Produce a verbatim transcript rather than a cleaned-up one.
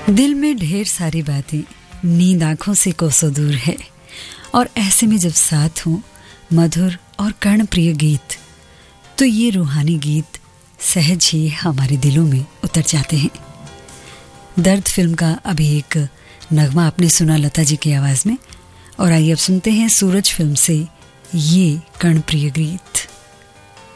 दिल में ढेर सारी बातें, नींद आंखों से कोसों दूर है, और ऐसे में जब साथ हो मधुर और कर्णप्रिय गीत, तो ये रूहानी गीत सहज ही हमारे दिलों में उतर जाते हैं। दर्द फिल्म का अभी एक नगमा आपने सुना लता जी की आवाज में, और आइए अब सुनते हैं सूरज फिल्म से ये कर्णप्रिय गीत।